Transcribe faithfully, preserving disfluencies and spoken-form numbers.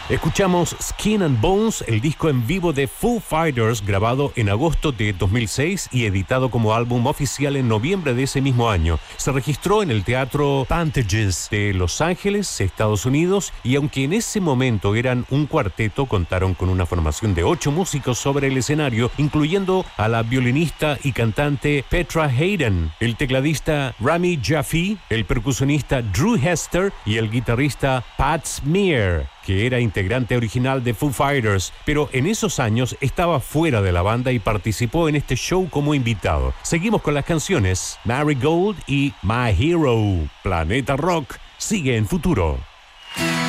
Escuchamos Skin and Bones, el disco en vivo de Foo Fighters, grabado en agosto de dos mil seis y editado como álbum oficial en noviembre de ese mismo año. Se registró en el Teatro Pantages de Los Ángeles, Estados Unidos, y aunque en ese momento eran un cuarteto, contaron con una formación de ocho músicos sobre el escenario, incluyendo a la violinista y cantante Petra Haden, el tecladista Rami Jaffee, el percusionista Drew Hester y el guitarrista Pat Smear, que era integrante original de Foo Fighters, pero en esos años estaba fuera de la banda y participó en este show como invitado. Seguimos con las canciones Marigold y My Hero. Planeta Rock sigue en Futuro.